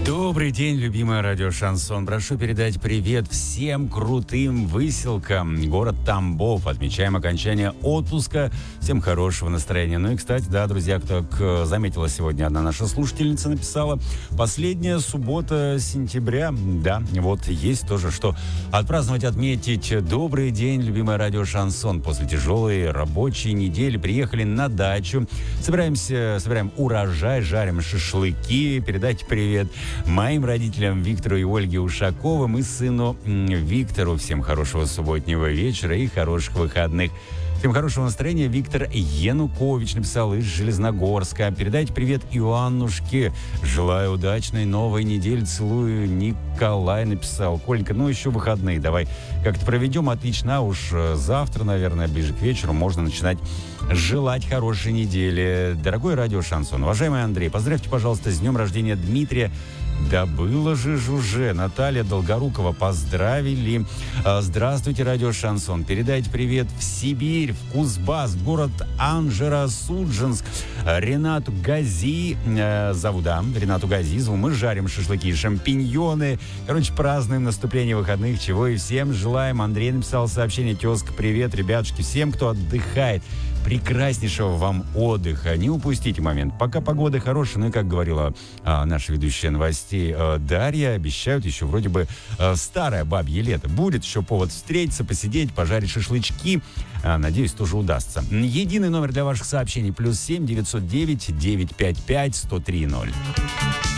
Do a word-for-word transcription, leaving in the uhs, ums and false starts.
Добрый день, любимое радио «Шансон». Прошу передать привет всем крутым выселкам. Город Тамбов. Отмечаем окончание отпуска. Всем хорошего настроения. Ну и, кстати, да, друзья, кто к... заметила сегодня одна наша слушательница написала. Последняя суббота сентября. Да, вот есть тоже что отпраздновать, отметить. Добрый день, любимое радио «Шансон». После тяжелой рабочей недели приехали на дачу. Собираемся, собираем урожай, жарим шашлыки. Передайте привет моим родителям Виктору и Ольге Ушаковым и сыну Виктору. Всем хорошего субботнего вечера и хороших выходных. Всем хорошего настроения. Виктор Янукович написал из Железногорска. Передайте привет Иоаннушке. Желаю удачной новой недели. Целую. Николай написал. Колька, ну еще выходные. Давай как-то проведем. Отлично. А уж завтра, наверное, ближе к вечеру можно начинать желать хорошей недели. Дорогой радио «Шансон». Уважаемый Андрей, поздравьте, пожалуйста, с днем рождения Дмитрия. Да было же ж уже. Наталья Долгорукова поздравили. Здравствуйте, радио «Шансон». Передайте привет в Сибирь, в Кузбасс, в город Анжеро-Судженск. Ренату Гази, э, зовут, да, Ренату Газизову. Мы жарим шашлыки и шампиньоны. Короче, празднуем наступление выходных, чего и всем желаем. Андрей написал сообщение. Тезка, привет, ребятушки, всем, кто отдыхает. Прекраснейшего вам отдыха. Не упустите момент. Пока погода хорошая, ну и, как говорила а, наша ведущая новостей а, Дарья, обещают еще вроде бы а, старое бабье лето. Будет еще повод встретиться, посидеть, пожарить шашлычки. А, надеюсь, тоже удастся. Единый номер для ваших сообщений. Плюс семь девятьсот девять девятьсот пятьдесят пять сто три ноль.